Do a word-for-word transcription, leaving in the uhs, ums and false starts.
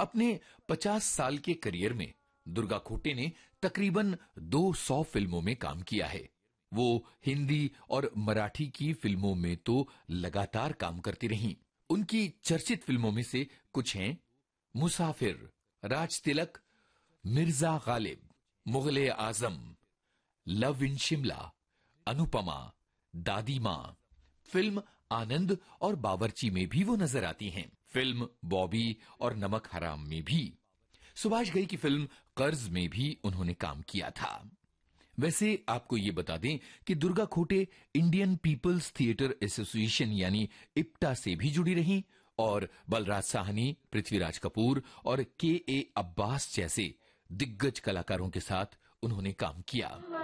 अपने पचास साल के करियर में दुर्गा खोटे ने तकरीबन दो सौ फिल्मों में काम किया है। वो हिंदी और मराठी की फिल्मों में तो लगातार काम करती रहीं। उनकी चर्चित फिल्मों में से कुछ हैं मुसाफिर, राज तिलक, मिर्जा गालिब, मुगले आजम, लव इन शिमला, अनुपमा, दादी मां। फिल्म आनंद और बावर्ची में भी वो नजर आती हैं। फिल्म बॉबी और नमक हराम में भी। सुभाष घई की फिल्म कर्ज में भी उन्होंने काम किया था। वैसे आपको ये बता दें कि दुर्गा खोटे इंडियन पीपल्स थिएटर एसोसिएशन यानी इप्टा से भी जुड़ी रहीं और बलराज साहनी, पृथ्वीराज कपूर और के ए अब्बास जैसे दिग्गज कलाकारों के साथ उन्होंने काम किया।